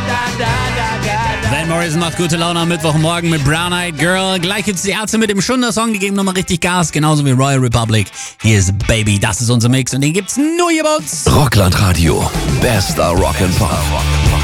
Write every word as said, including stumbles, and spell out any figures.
Van Morrison macht gute Laune am Mittwochmorgen mit Brown Eyed Girl. Gleich gibt's die Ärzte mit dem Schunder-Song, die geben nochmal richtig Gas, genauso wie Royal Republic. Hier ist Baby, das ist unser Mix und den gibt's nur hier bei uns. Rockland Radio, bester Rock'n'Pop.